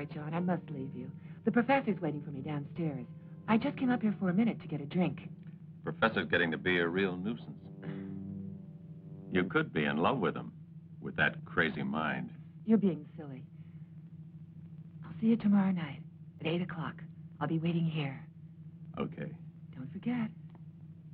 sorry, John. I must leave you. The professor's waiting for me downstairs. I just came up here for a minute to get a drink. Professor's getting to be a real nuisance. You could be in love with him, with that crazy mind. You're being silly. I'll see you tomorrow night at 8 o'clock. I'll be waiting here. Okay. Don't forget.